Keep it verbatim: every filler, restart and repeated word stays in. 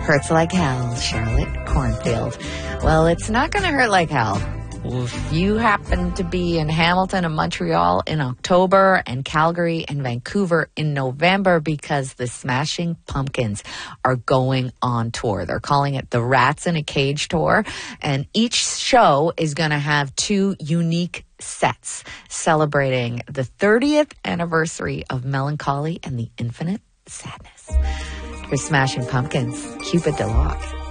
Hurts like hell, Charlotte Cornfield. Well, it's not going to hurt like hell. If you happen to be in Hamilton and Montreal in October and Calgary and Vancouver in November, because the Smashing Pumpkins are going on tour. They're calling it the Rats in a Cage Tour. And each show is going to have two unique sets celebrating the thirtieth anniversary of Melancholy and the Infinite Sadness. Here's Smashing Pumpkins, Cupid DeLocke.